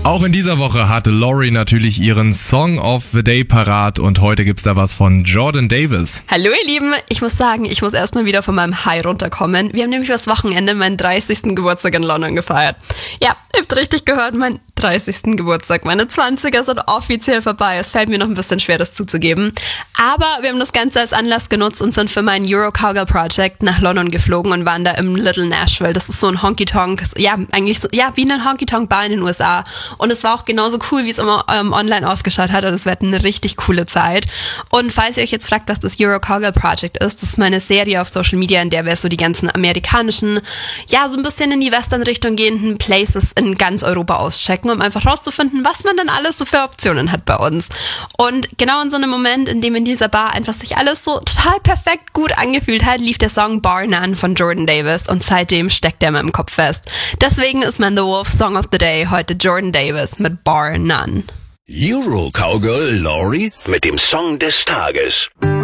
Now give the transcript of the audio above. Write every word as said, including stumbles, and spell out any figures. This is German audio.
Auch in dieser Woche hatte Laurie natürlich ihren Song of the Day parat und heute gibt's da was von Jordan Davis. Hallo ihr Lieben, ich muss sagen, ich muss erstmal wieder von meinem High runterkommen. Wir haben nämlich das Wochenende meinen dreißigsten Geburtstag in London gefeiert. Ja, ihr habt richtig gehört, mein dreißigsten Geburtstag. Meine zwanziger sind offiziell vorbei. Es fällt mir noch ein bisschen schwer, das zuzugeben. Aber wir haben das Ganze als Anlass genutzt und sind für mein Euro Cowgirl Project nach London geflogen und waren da im Little Nashville. Das ist so ein Honky-Tonk, ja, eigentlich so, ja, wie eine Honky-Tonk-Bar in den U S A. Und es war auch genauso cool, wie es immer ähm, online ausgeschaut hat. Also es wird eine richtig coole Zeit. Und falls ihr euch jetzt fragt, was das Euro Cowgirl Project ist, das ist meine Serie auf Social Media, in der wir so die ganzen amerikanischen, ja, so ein bisschen in die Western-Richtung gehenden Places in ganz Europa auschecken, um einfach rauszufinden, was man dann alles so für Optionen hat bei uns. Und genau in so einem Moment, in dem in dieser Bar einfach sich alles so total perfekt gut angefühlt hat, lief der Song Bar None von Jordan Davis und seitdem steckt er mir im Kopf fest. Deswegen ist mein The Wolf Song of the Day heute Jordan Davis mit Bar None. Euro Cowgirl Laurie mit dem Song des Tages.